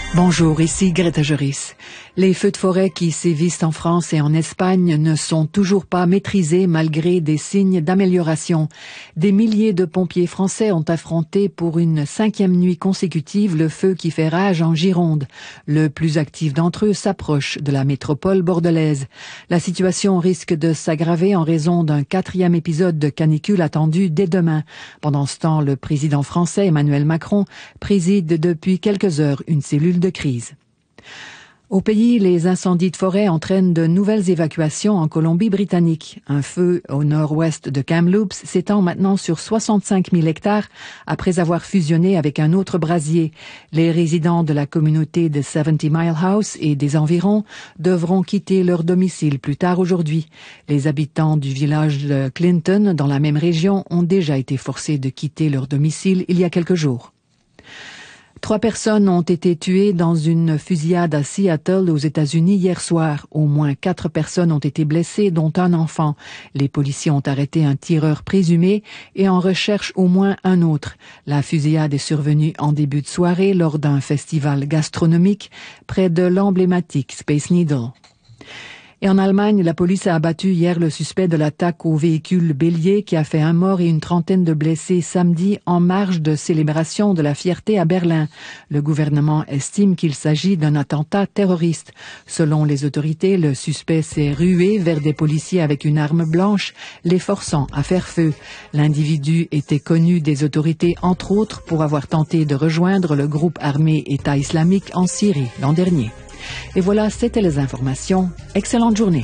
Bonjour, ici Greta Joris. Les feux de forêt qui sévissent en France et en Espagne ne sont toujours pas maîtrisés malgré des signes d'amélioration. Des milliers de pompiers français ont affronté pour une 5e nuit consécutive le feu qui fait rage en Gironde. Le plus actif d'entre eux s'approche de la métropole bordelaise. La situation risque de s'aggraver en raison d'un 4e épisode de canicule attendu dès demain. Pendant ce temps, le président français Emmanuel Macron préside depuis quelques heures une cellule de crise. Au pays, les incendies de forêt entraînent de nouvelles évacuations en Colombie-Britannique. Un feu au nord-ouest de Kamloops s'étend maintenant sur 65 000 hectares après avoir fusionné avec un autre brasier. Les résidents de la communauté de 70 Mile House et des environs devront quitter leur domicile plus tard aujourd'hui. Les habitants du village de Clinton, dans la même région, ont déjà été forcés de quitter leur domicile il y a quelques jours. 3 personnes ont été tuées dans une fusillade à Seattle aux États-Unis hier soir. Au moins 4 personnes ont été blessées, dont un enfant. Les policiers ont arrêté un tireur présumé et en recherchent au moins un autre. La fusillade est survenue en début de soirée lors d'un festival gastronomique près de l'emblématique Space Needle. Et en Allemagne, la police a abattu hier le suspect de l'attaque au véhicule bélier qui a fait 1 mort et une trentaine de blessés samedi en marge de célébration de la fierté à Berlin. Le gouvernement estime qu'il s'agit d'un attentat terroriste. Selon les autorités, le suspect s'est rué vers des policiers avec une arme blanche, les forçant à faire feu. L'individu était connu des autorités, entre autres, pour avoir tenté de rejoindre le groupe armé État islamique en Syrie l'an dernier. Et voilà, c'était les informations. Excellente journée.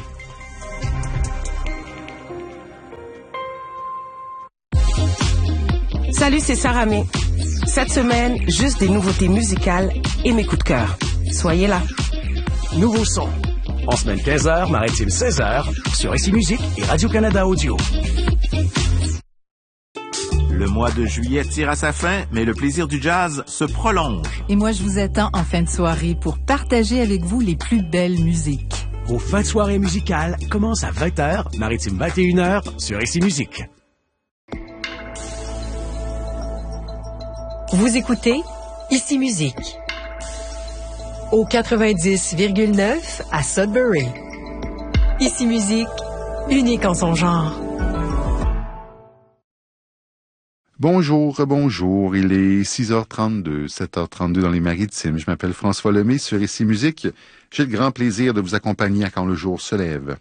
Salut, c'est Sarah May. Cette semaine, juste des nouveautés musicales et mes coups de cœur. Soyez là. Nouveau son. En semaine 15h, maritime 16h, sur ICI Musique et Radio-Canada Audio. Le mois de juillet tire à sa fin, mais le plaisir du jazz se prolonge. Et moi, je vous attends en fin de soirée pour partager avec vous les plus belles musiques. Vos fins de soirée musicales commencent à 20h, maritime 21h, sur ICI Musique. Vous écoutez ICI Musique au 90,9 à Sudbury. ICI Musique, unique en son genre. Bonjour, il est 6h32, 7h32 dans les Maritimes. Je m'appelle François Lemay sur ICI Musique. J'ai le grand plaisir de vous accompagner à quand le jour se lève.